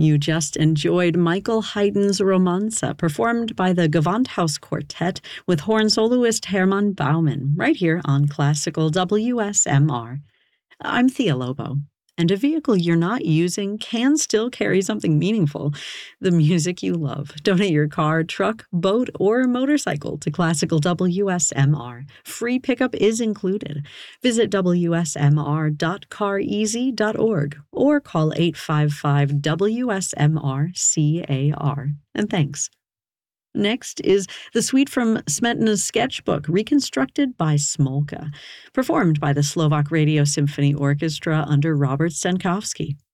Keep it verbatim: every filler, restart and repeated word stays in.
You just enjoyed Michael Haydn's Romanza, performed by the Gewandhaus Quartet with horn soloist Hermann Baumann, right here on Classical W S M R. I'm Thea Lobo, and a vehicle you're not using can still carry something meaningful, the music you love. Donate your car, truck, boat, or motorcycle to Classical W S M R. Free pickup is included. Visit w s m r dot car easy dot org or call eight five five W S M R C A R. And thanks. Next is the suite from Smetana's sketchbook, reconstructed by Smolka, performed by the Slovak Radio Symphony Orchestra under Robert Stankowski.